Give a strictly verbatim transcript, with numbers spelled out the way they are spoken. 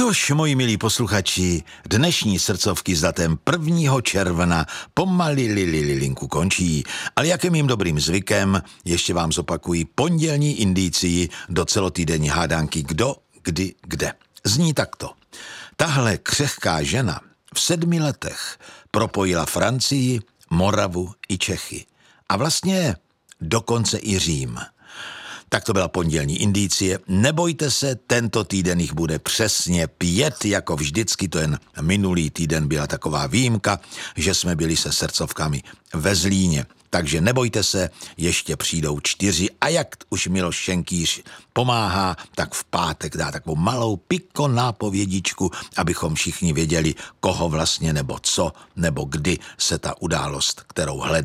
Tož, moji milí posluchači, dnešní srdcovky s datem prvního června pomali li, li, li, linku končí, ale jak je mým dobrým zvykem, ještě vám zopakuji pondělní indicii do celotýdenní hádánky Kdo, kdy, kde. Zní takto. Tahle křehká žena v sedmi letech propojila Francii, Moravu i Čechy. A vlastně dokonce i Řím. Tak to byla pondělní indicie. Nebojte se, tento týden jich bude přesně pět, jako vždycky, to jen minulý týden byla taková výjimka, že jsme byli se srdcovkami ve Zlíně. Takže nebojte se, ještě přijdou čtyři a jak už Miloš Šenkýř pomáhá, tak v pátek dá takovou malou piko nápovědičku, abychom všichni věděli, koho vlastně nebo co nebo kdy se ta událost, kterou hledáme,